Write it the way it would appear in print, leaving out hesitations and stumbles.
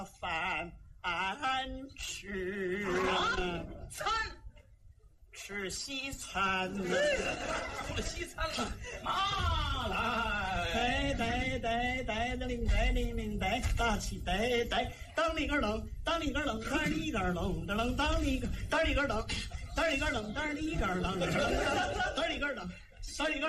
饭吃餐吃西餐， 吃西餐了，妈来！ 得铃得大起得当里个冷，当里个冷，当里个冷，当里个冷，当里个冷，当里个冷，当里个冷，当里个冷。